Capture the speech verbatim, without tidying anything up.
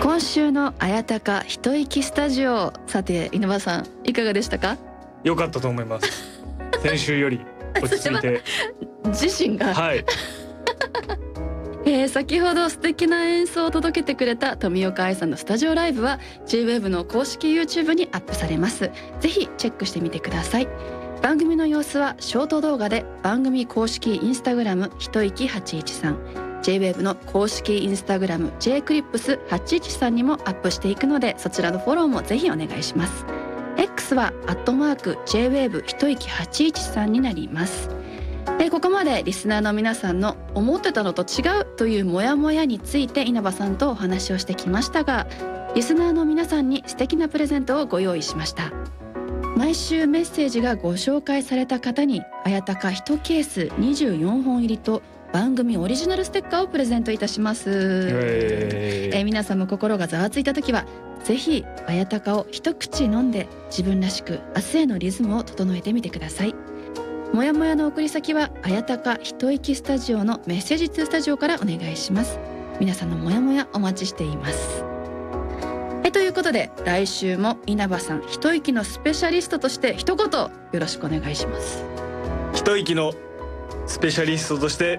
今週のあやたか一息スタジオ、さて稲葉さんいかがでしたか？ 良かったと思います先週より落ち着いて自身が、 はいえー、先ほど素敵な演奏を届けてくれた富岡愛さんのスタジオライブは ジェイウェーブ の公式 YouTube にアップされます。ぜひチェックしてみてください。番組の様子はショート動画で番組公式インスタグラム一息はちいちさん、 ジェイウェーブ の公式インスタグラム ジェイクリップスはちいちさん にもアップしていくので、そちらのフォローもぜひお願いします。 X はアットマーク ジェイウェーブ 一息はちいちさんになります。えここまでリスナーの皆さんの思ってたのと違うというモヤモヤについて稲葉さんとお話をしてきましたが、リスナーの皆さんに素敵なプレゼントをご用意しました。毎週メッセージがご紹介された方にあやたかいちケースにじゅうよんほん入りと番組オリジナルステッカーをプレゼントいたします。えー、皆さんも心がざわついた時はぜひあやたかを一口飲んで自分らしく明日へのリズムを整えてみてください。もやもやの送り先はあやたか一息スタジオのメッセージツースタジオからお願いします。皆さんのもやもやお待ちしています。えということで来週も稲葉さん一息のスペシャリストとして一言よろしくお願いします。 一息のスペシャリストとして